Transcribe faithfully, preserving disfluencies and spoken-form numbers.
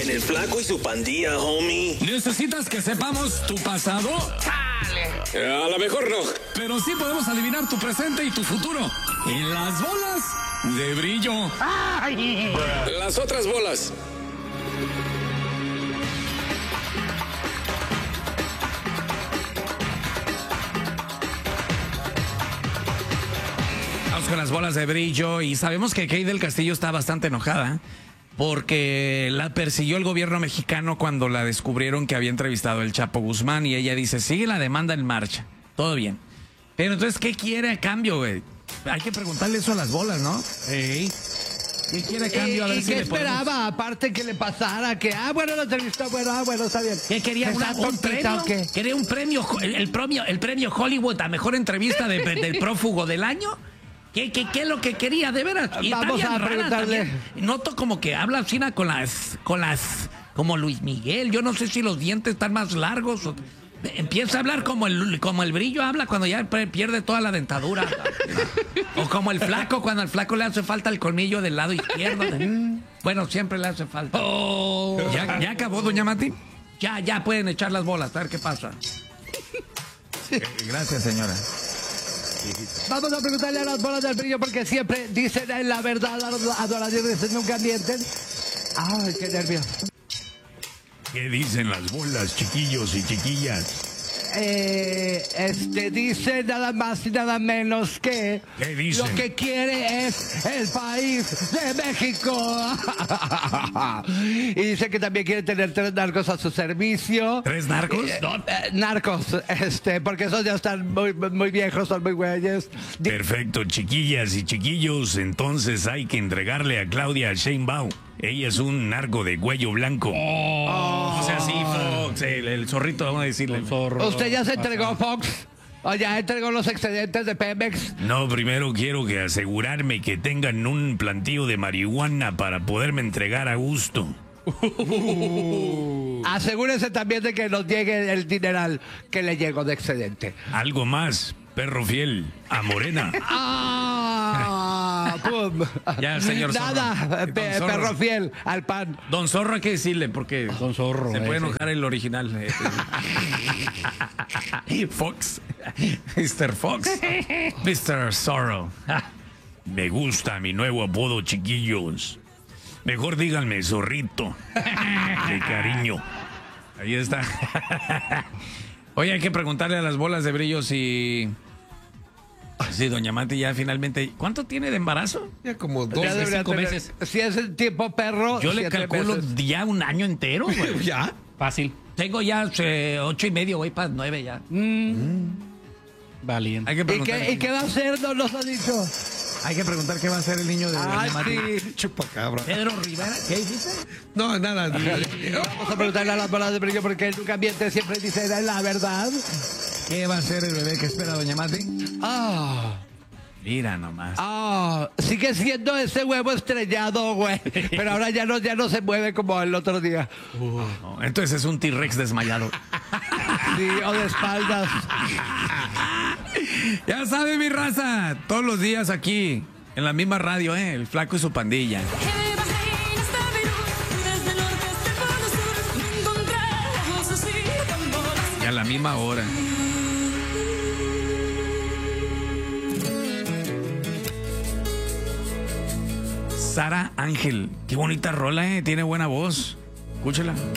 En el Flaco y su pandilla, homie. ¿Necesitas que sepamos tu pasado? Eh, a lo mejor no. Pero sí podemos adivinar tu presente y tu futuro. En las bolas de brillo. Las otras bolas. Vamos con las bolas de brillo y sabemos que Kay del Castillo está bastante enojada porque la persiguió el gobierno mexicano cuando la descubrieron que había entrevistado el Chapo Guzmán y ella dice, sigue la demanda en marcha, todo bien. Pero entonces, ¿qué quiere a cambio, güey? Hay que preguntarle eso a las bolas, ¿no? Sí. ¿Qué quiere a cambio? A ver ¿Y si qué le podemos... esperaba? Aparte que le pasara, que, ah, bueno, lo entrevistó, bueno, ah, bueno, está bien. ¿Qué quería? Una, ¿Está ¿Un tontita premio? o qué? ¿Quería un premio, el, el premio, el premio Hollywood a mejor entrevista de, del prófugo del año? ¿Qué, qué, ¿Qué es lo que quería, de veras? Y Vamos está bien a rara preguntarle. también. Noto como que habla así con las, con las, como Luis Miguel. Yo no sé si los dientes están más largos. O, empieza a hablar como el, como el brillo habla cuando ya pierde toda la dentadura. O como el flaco, cuando al flaco le hace falta el colmillo del lado izquierdo. Bueno, siempre le hace falta. Oh. ¿Ya, ¿Ya acabó, doña Mati? Ya, ya pueden echar las bolas, a ver qué pasa. Eh, gracias, señora. Vamos a preguntarle a las bolas del brillo porque siempre dicen la verdad, adoradores nunca mienten. Ay, qué nervios. ¿Qué dicen las bolas, chiquillos y chiquillas? Eh, este dice nada más y nada menos que ¿Qué dicen? lo que quiere es el país de México. Y dice que también quiere tener tres narcos a su servicio. ¿Tres narcos? Eh, eh, narcos, este, porque esos ya están muy, muy viejos, son muy güeyes. Di- Perfecto, chiquillas y chiquillos. Entonces hay que entregarle a Claudia Sheinbaum. Ella es un narco de cuello blanco. O sea, sí, Fox, el, el zorrito, vamos a decirle. ¿Usted ya se entregó, Fox? ¿O ya entregó los excedentes de Pemex? No, primero quiero que asegurarme que tengan un plantío de marihuana para poderme entregar a gusto. Asegúrese también de que nos llegue el dineral que le llegó de excedente. Algo más, perro fiel, a Morena. ¡Ah! ¡Pum! Ya, señor Zorro. Nada, Don pe- Zorro. perro fiel al pan. Don Zorro hay que decirle porque Don Zorro, se puede ese. enojar el original. eh. Fox. mister Fox. mister Zorro. Me gusta mi nuevo apodo, chiquillos. Mejor díganme zorrito. De cariño. Ahí está. Oye, hay que preguntarle a las bolas de brillo si... Sí, doña Mati ya finalmente... ¿Cuánto tiene de embarazo? Ya como dos Ya de debería cinco tener- meses. Si es el tiempo perro, Yo le siete calculo meses. ya un año entero, güey. ¿Ya? Fácil. Tengo ya eh, ocho y medio, güey, para nueve ya. Valiente. Hay que ¿Y preguntar. qué, ¿Y qué va a hacer? No nos ha dicho. Hay que preguntar qué va a hacer el niño de Ay, doña Mati. sí. Chupacabra. Pedro Rivera, ¿qué dices? No, nada. Vamos a preguntarle a las bolas de brillo porque él nunca miente, siempre dice la verdad. ¿Qué va a hacer el bebé que espera doña Mati? Ah, Mira nomás. ah, sigue siendo ese huevo estrellado, güey. Pero ahora ya no, ya no se mueve como el otro día. No, entonces es un T-Rex desmayado. Sí, o de espaldas. Ya sabe mi raza, todos los días aquí, en la misma radio, ¿eh? El Flaco y su pandilla. Y a la misma hora. Sara Ángel, qué bonita rola, ¿eh? Tiene buena voz. Escúchela.